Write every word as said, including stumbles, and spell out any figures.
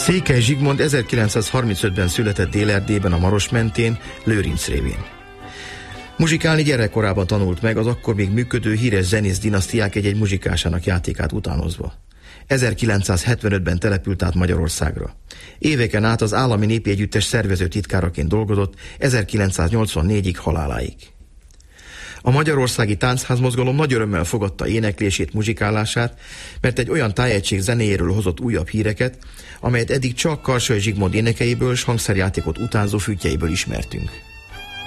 Székely Zsigmond ezerkilencszázharmincötben született Dél-Erdélyben a Maros mentén, Lőrinc révén. Muzsikálni gyerekkorában tanult meg, az akkor még működő híres zenész dinasztiák egy-egy muzsikásának játékát utánozva. ezerkilencszázhetvenötben települt át Magyarországra. Éveken át az Állami Népi Együttes szervező titkáraként dolgozott ezerkilencszáznyolcvannégyig haláláig. A magyarországi táncházmozgalom nagy örömmel fogadta éneklését, muzsikálását, mert egy olyan tájegység zenéjéről hozott újabb híreket, amelyet eddig csak Karsai Zsigmond énekeiből s hangszerjátékot utánzó füttyeiből ismertünk.